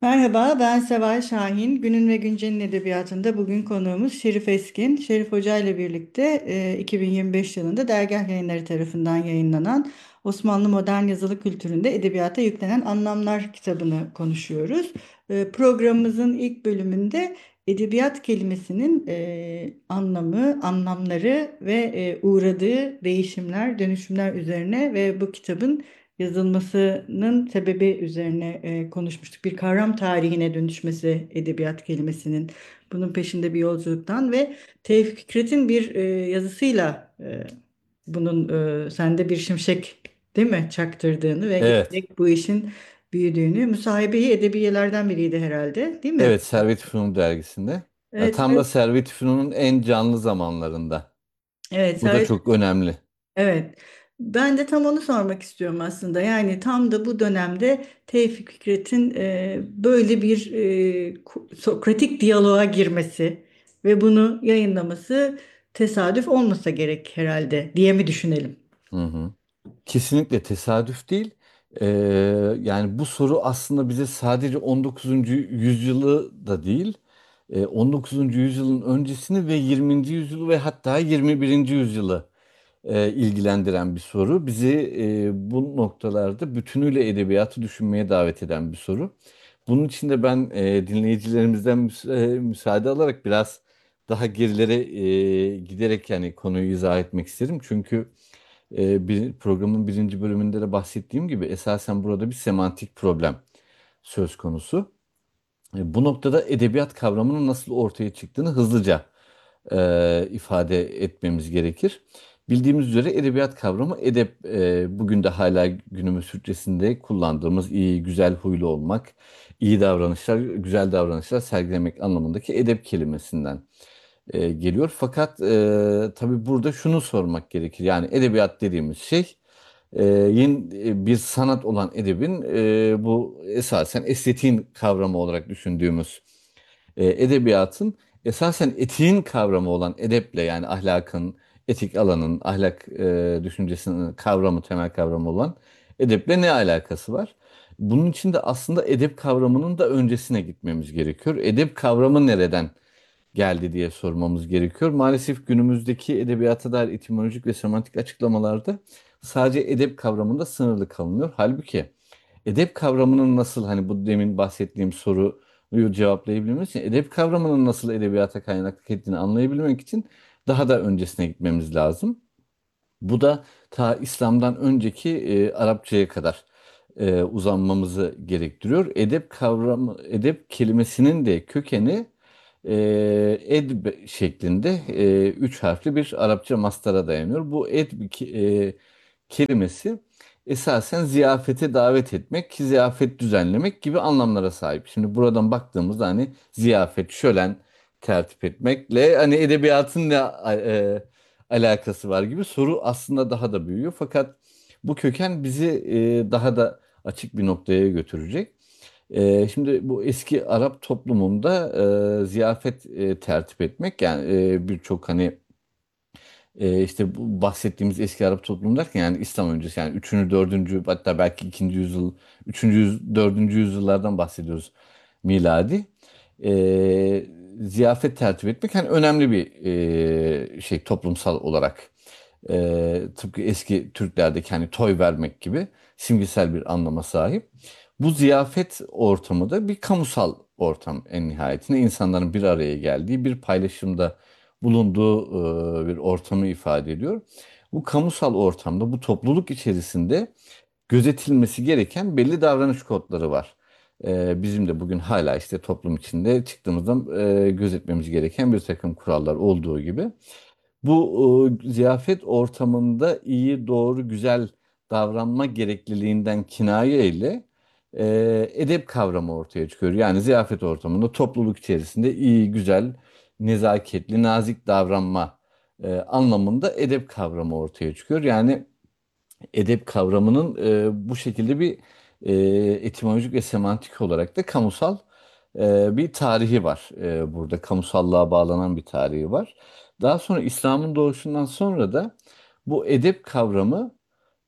Merhaba, ben Seval Şahin. Günün ve Güncel'in edebiyatında bugün konuğumuz Şerif Eskin. Şerif Hoca ile birlikte 2025 yılında Dergah Yayınları tarafından yayınlanan Osmanlı Modern Yazılı Kültüründe Edebiyata Yüklenen Anlamlar kitabını konuşuyoruz. Programımızın ilk bölümünde edebiyat kelimesinin anlamı, anlamları ve uğradığı değişimler, dönüşümler üzerine ve bu kitabın yazılmasının sebebi üzerine konuşmuştuk. Bir kavram tarihine dönüşmesi edebiyat kelimesinin bunun peşinde bir yolculuktan ve Tevfik Fikret'in bir yazısıyla bunun sende bir şimşek değil mi çaktırdığını ve Evet. giderek bu işin büyüdüğünü müsahibeyi edebiyelerden biriydi herhalde değil mi? Evet, Servet-i Fünun dergisinde. Evet, Tam da Servet-i Fünun'un en canlı zamanlarında. evet, Bu da Servet. çok önemli. Evet. Ben de tam onu sormak istiyorum aslında. Yani tam da bu dönemde Tevfik Fikret'in böyle bir Sokratik diyaloğa girmesi ve bunu yayınlaması tesadüf olmasa gerek herhalde diye mi düşünelim? Hı hı. Kesinlikle tesadüf değil. Ee, Yani bu soru aslında bize sadece 19. yüzyılı da değil, 19. yüzyılın öncesini ve 20. yüzyılı ve hatta 21. yüzyılı ilgilendiren bir soru. Bizi bu noktalarda bütünüyle edebiyatı düşünmeye davet eden bir soru. Bunun için de ben dinleyicilerimizden müsaade alarak biraz daha gerilere giderek yani konuyu izah etmek isterim. Çünkü programın birinci bölümünde de bahsettiğim gibi esasen burada bir semantik problem söz konusu. Bu noktada edebiyat kavramının nasıl ortaya çıktığını hızlıca ifade etmemiz gerekir. Bildiğimiz üzere edebiyat kavramı bugün de hala günümüz Türkçesinde kullandığımız iyi, güzel huylu olmak, iyi davranışlar, güzel davranışlar sergilemek anlamındaki edep kelimesinden geliyor. Fakat tabii burada şunu sormak gerekir. Yani edebiyat dediğimiz şey yeni bir sanat olan edebin bu esasen estetiğin kavramı olarak düşündüğümüz edebiyatın esasen etiğin kavramı olan edeple yani ahlakın, etik alanın, ahlak düşüncesinin kavramı, temel kavramı olan edeple ne alakası var? Bunun için de aslında edep kavramının da öncesine gitmemiz gerekiyor. Edep kavramı nereden geldi diye sormamız gerekiyor. Maalesef günümüzdeki edebiyata dair etimolojik ve semantik açıklamalarda sadece edep kavramında sınırlı kalınıyor. Halbuki edep kavramının nasıl hani bu demin bahsettiğim soruyu cevaplayabilmemiz için edep kavramının nasıl edebiyata kaynaklık ettiğini anlayabilmek için daha da öncesine gitmemiz lazım. Bu da ta İslam'dan önceki Arapçaya kadar uzanmamızı gerektiriyor. Edep kavramı, edep kelimesinin de kökeni şeklinde üç harfli bir Arapça mastara dayanıyor. Bu kelimesi esasen ziyafete davet etmek, ziyafet düzenlemek gibi anlamlara sahip. Şimdi buradan baktığımızda hani ziyafet, şölen tertip etmekle hani edebiyatın ne alakası var gibi soru aslında daha da büyüyor. Fakat bu köken bizi daha da açık bir noktaya götürecek. Şimdi bu eski Arap toplumunda ziyafet tertip etmek yani birçok hani işte bu bahsettiğimiz eski Arap toplumu derken yani İslam öncesi yani 3. 4. hatta belki 2. yüzyıl 4. yüzyıllardan bahsediyoruz miladi. E, Ziyafet tertip etmek hani önemli bir şey toplumsal olarak. Tıpkı eski Türklerdeki hani toy vermek gibi simgesel bir anlama sahip. Bu ziyafet ortamı da bir kamusal ortam en nihayetinde insanların bir araya geldiği bir paylaşımda bulunduğu bir ortamı ifade ediyor. Bu kamusal ortamda bu topluluk içerisinde gözetilmesi gereken belli davranış kodları var. Bizim de bugün hala işte toplum içinde çıktığımızda gözetmemiz gereken bir takım kurallar olduğu gibi. Bu ziyafet ortamında iyi, doğru, güzel davranma gerekliliğinden kinaye ile edep kavramı ortaya çıkıyor. Yani ziyafet ortamında topluluk içerisinde iyi, güzel, nezaketli, nazik davranma anlamında edep kavramı ortaya çıkıyor. Yani edep kavramının bu şekilde bir etimolojik ve semantik olarak da kamusal bir tarihi var. Burada kamusallığa bağlanan bir tarihi var. Daha sonra İslam'ın doğuşundan sonra da bu edep kavramı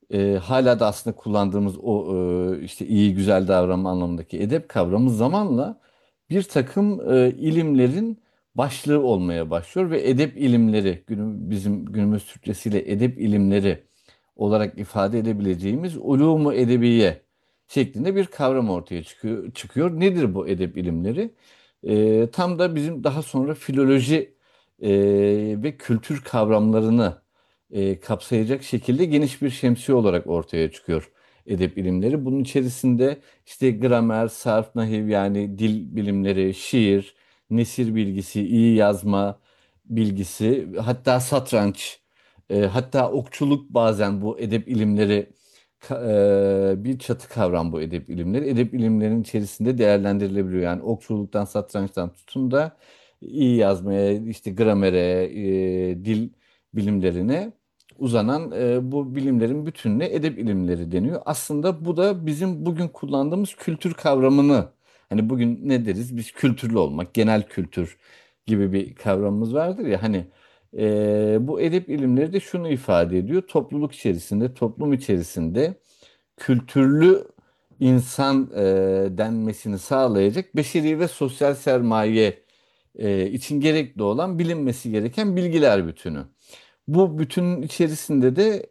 hala da aslında kullandığımız o işte iyi güzel davranma anlamındaki edep kavramı zamanla bir takım ilimlerin başlığı olmaya başlıyor ve edep ilimleri bizim günümüz Türkçesiyle edep ilimleri olarak ifade edebileceğimiz ulûmu edebiye şeklinde bir kavram ortaya çıkıyor. Nedir bu edep ilimleri? Tam da bizim daha sonra filoloji ve kültür kavramlarını kapsayacak şekilde geniş bir şemsiye olarak ortaya çıkıyor edep bilimleri. Bunun içerisinde işte gramer, sarf, nahiv yani dil bilimleri, şiir, nesir bilgisi, iyi yazma bilgisi, hatta satranç, hatta okçuluk bazen bu edep ilimleri bir çatı kavram bu edep ilimleri. Edep ilimlerinin içerisinde değerlendirilebiliyor. Yani okçuluktan, satrançtan tutun da iyi yazmaya, işte gramere, dil bilimlerine uzanan bu bilimlerin bütününe edep ilimleri deniyor. Aslında bu da bizim bugün kullandığımız kültür kavramını, hani bugün ne deriz biz, kültürlü olmak, genel kültür gibi bir kavramımız vardır ya, hani bu edep ilimleri de şunu ifade ediyor: topluluk içerisinde, toplum içerisinde kültürlü insan denmesini sağlayacak beşeri ve sosyal sermaye için gerekli olan bilinmesi gereken bilgiler bütünü. Bu bütünün içerisinde de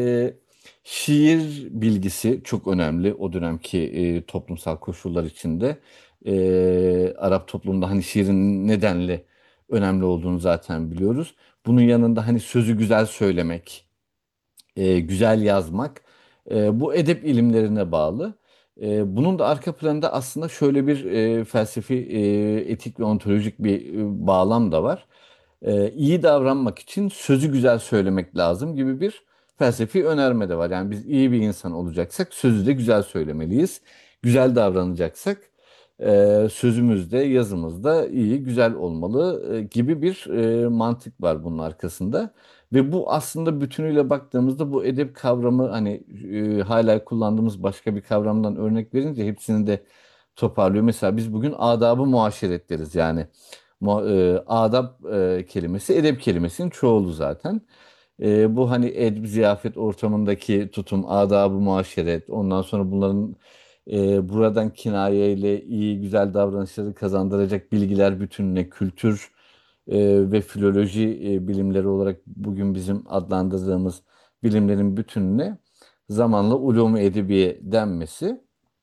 şiir bilgisi çok önemli o dönemki toplumsal koşullar içinde. Arap toplumunda hani şiirin nedenle önemli olduğunu zaten biliyoruz. Bunun yanında hani sözü güzel söylemek, güzel yazmak, bu edep ilimlerine bağlı. Bunun da arka planında aslında şöyle bir felsefi, etik ve ontolojik bir bağlam da var. İyi davranmak için sözü güzel söylemek lazım gibi bir felsefi önerme de var. Yani biz iyi bir insan olacaksak sözü de güzel söylemeliyiz. Güzel davranacaksak sözümüz de yazımız da iyi, güzel olmalı gibi bir mantık var bunun arkasında. Ve bu aslında bütünüyle baktığımızda bu edep kavramı, hani hala kullandığımız başka bir kavramdan örnek verince hepsini de toparlıyor. Mesela biz bugün adab-ı muaşeret deriz. Yani adab kelimesi edep kelimesinin çoğulu zaten. Bu hani edb ziyafet ortamındaki tutum, adab-ı muaşeret, ondan sonra bunların buradan kinayeyle iyi güzel davranışları kazandıracak bilgiler bütününe kültür ve filoloji bilimleri olarak bugün bizim adlandırdığımız bilimlerin bütününe zamanla ulûm-i edebiye denmesi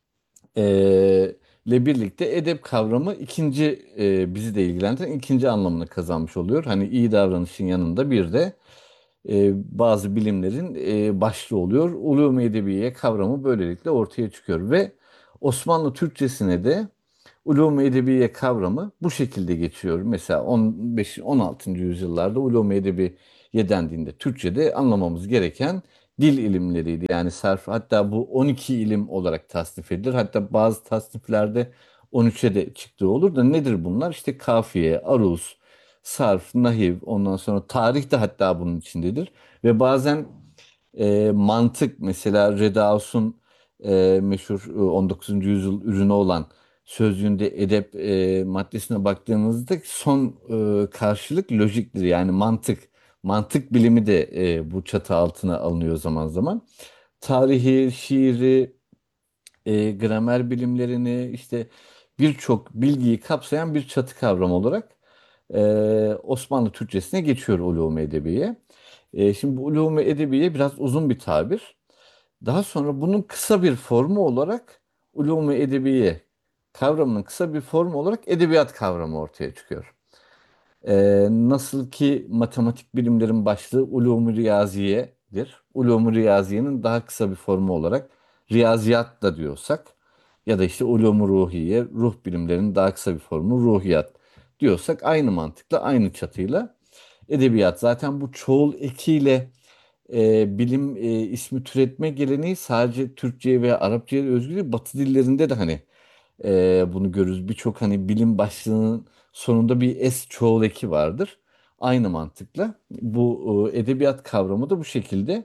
ile birlikte edep kavramı ikinci, bizi de ilgilendiren ikinci anlamını kazanmış oluyor. Hani iyi davranışın yanında bir de bazı bilimlerin başlığı oluyor. Ulûm-i edebiye kavramı böylelikle ortaya çıkıyor ve Osmanlı Türkçesine de Ulûm-i Edebiye kavramı bu şekilde geçiyor. Mesela 15. 16. yüzyıllarda Ulûm-i Edebiye dendiğinde Türkçe'de anlamamız gereken dil ilimleriydi. Yani sarf, hatta bu 12 ilim olarak tasnif edilir. Hatta bazı tasniflerde 13'e de çıktığı olur da nedir bunlar? İşte kafiye, aruz, sarf, nahiv, ondan sonra tarih de hatta bunun içindedir. Ve bazen mantık, mesela Redaus'un meşhur 19. yüzyıl ürünü olan sözlüğünde edep maddesine baktığımızda son karşılık lojiktir, yani mantık. Mantık bilimi de bu çatı altına alınıyor zaman zaman. Tarihi, şiiri, gramer bilimlerini, işte birçok bilgiyi kapsayan bir çatı kavram olarak Osmanlı Türkçesine geçiyor ulûm-i edebiye. Şimdi bu ulûm-i edebiye biraz uzun bir tabir. Daha sonra bunun kısa bir formu olarak ulûm-i edebiye kavramının kısa bir formu olarak edebiyat kavramı ortaya çıkıyor. Nasıl ki matematik bilimlerin başlığı ulûm-u riyaziyedir. Ulûm-u riyaziyenin daha kısa bir formu olarak riyaziyat da diyorsak, ya da işte ulûm-u ruhiye, ruh bilimlerinin daha kısa bir formu ruhiyat diyorsak, aynı mantıkla, aynı çatıyla edebiyat. Zaten bu çoğul ekiyle bilim ismi türetme geleneği sadece Türkçe'ye veya Arapça'ya özgü değil, Batı dillerinde de hani bunu görürüz. Birçok hani bilim başlığının sonunda bir s çoğul eki vardır. Aynı mantıkla bu edebiyat kavramı da bu şekilde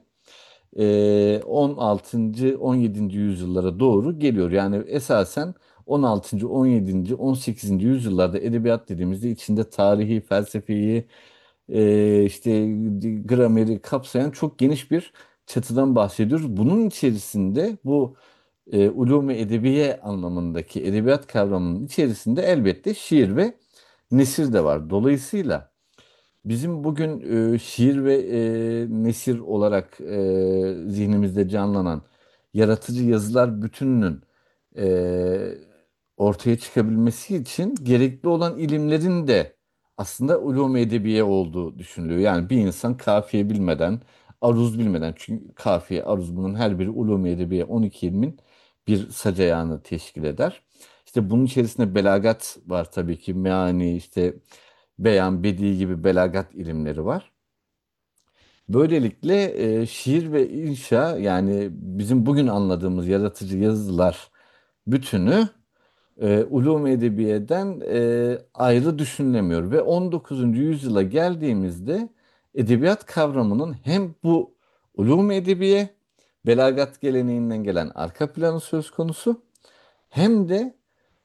16. 17. yüzyıllara doğru geliyor. Yani esasen 16. 17. 18. yüzyıllarda edebiyat dediğimizde içinde tarihi, felsefeyi, işte grameri kapsayan çok geniş bir çatıdan bahsediyoruz. Bunun içerisinde bu ulûm-i edebiye anlamındaki edebiyat kavramının içerisinde elbette şiir ve nesir de var. Dolayısıyla bizim bugün şiir ve nesir olarak zihnimizde canlanan yaratıcı yazılar bütününün e, ortaya çıkabilmesi için gerekli olan ilimlerin de aslında ulûm-i edebiye olduğu düşünülüyor. Yani bir insan kafiye bilmeden, aruz bilmeden, çünkü kafiye, aruz bunun her biri ulûm-i edebiye 12 ilmin bir sac ayağını teşkil eder. İşte bunun içerisinde belagat var tabii ki, meani, işte beyan, bedi gibi belagat ilimleri var. Böylelikle şiir ve inşa, yani bizim bugün anladığımız yaratıcı yazılar bütünü ulûm-i edebiyeden ayrı düşünülemiyor. Ve 19. yüzyıla geldiğimizde edebiyat kavramının hem bu ulûm-i edebiye, belagat geleneğinden gelen arka planı söz konusu, hem de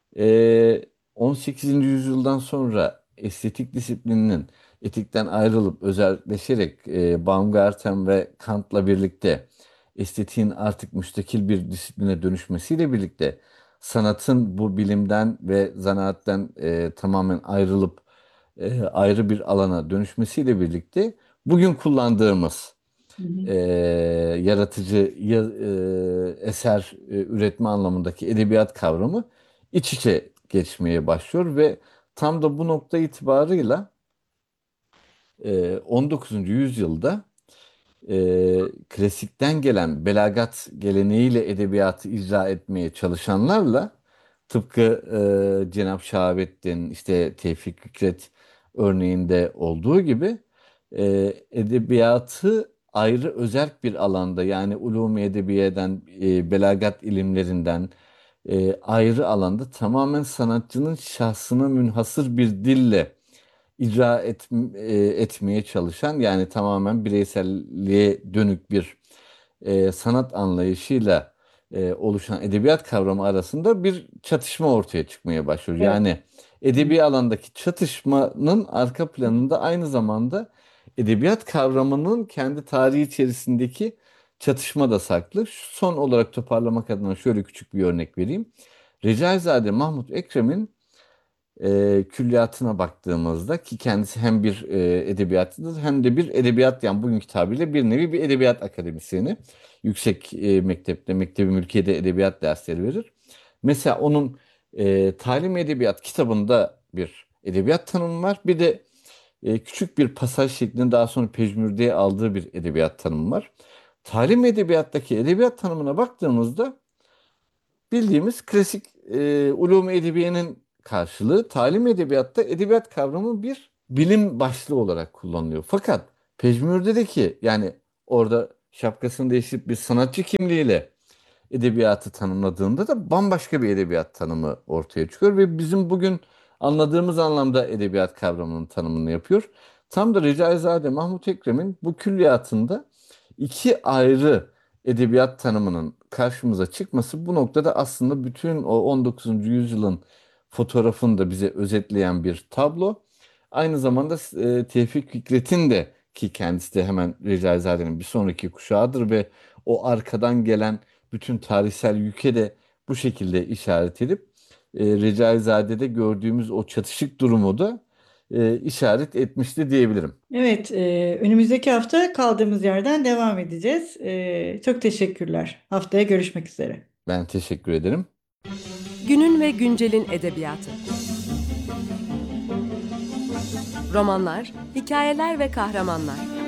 18. yüzyıldan sonra estetik disiplininin etikten ayrılıp özelleşerek Baumgarten ve Kant'la birlikte estetiğin artık müstakil bir disipline dönüşmesiyle birlikte sanatın bu bilimden ve zanaatten tamamen ayrılıp ayrı bir alana dönüşmesiyle birlikte bugün kullandığımız Hı hı. e, yaratıcı eser üretme anlamındaki edebiyat kavramı iç içe geçmeye başlıyor ve tam da bu nokta itibarıyla 19. yüzyılda klasikten gelen belagat geleneğiyle edebiyatı icra etmeye çalışanlarla, tıpkı Cenab Şahabettin, işte Tevfik Fikret örneğinde olduğu gibi, edebiyatı ayrı özerk bir alanda, yani ulûm-i edebiyeden, belagat ilimlerinden ayrı alanda tamamen sanatçının şahsına münhasır bir dille etmeye çalışan, yani tamamen bireyselliğe dönük bir sanat anlayışıyla oluşan edebiyat kavramı arasında bir çatışma ortaya çıkmaya başlıyor. Evet. Yani edebi alandaki çatışmanın arka planında aynı zamanda edebiyat kavramının kendi tarihi içerisindeki çatışma da saklı. Son olarak toparlamak adına şöyle küçük bir örnek vereyim. Recaizade Mahmut Ekrem'in külliyatına baktığımızda, ki kendisi hem bir edebiyatçıdır hem de bir edebiyat, yani bugünkü tabirle bir nevi bir edebiyat akademisyeni. Yüksek mektepte, Mektebi Mülkiye'de edebiyat dersleri verir. Mesela onun Talim Edebiyat kitabında bir edebiyat tanımı var. Bir de küçük bir pasaj şeklinde daha sonra pejmürdeye aldığı bir edebiyat tanımı var. Talim Edebiyat'taki edebiyat tanımına baktığımızda bildiğimiz klasik ulûm-i edebiyenin karşılığı, talim edebiyatta edebiyat kavramı bir bilim başlığı olarak kullanılıyor. Fakat pejmürdedeki, yani orada şapkasını değiştirip bir sanatçı kimliğiyle edebiyatı tanımladığında da bambaşka bir edebiyat tanımı ortaya çıkıyor ve bizim bugün anladığımız anlamda edebiyat kavramının tanımını yapıyor. Tam da Recaizade Mahmut Ekrem'in bu külliyatında iki ayrı edebiyat tanımının karşımıza çıkması bu noktada aslında bütün o 19. yüzyılın fotoğrafını da bize özetleyen bir tablo. Aynı zamanda Tevfik Fikret'in de, ki kendisi de hemen Recaizade'nin bir sonraki kuşağıdır ve o arkadan gelen bütün tarihsel yüke de bu şekilde işaret edip Recaizade'de gördüğümüz o çatışık durumu da işaret etmişti diyebilirim. Evet, önümüzdeki hafta kaldığımız yerden devam edeceğiz. Çok teşekkürler. Haftaya görüşmek üzere. Ben teşekkür ederim. Günün ve güncelin edebiyatı. Romanlar, hikayeler ve kahramanlar.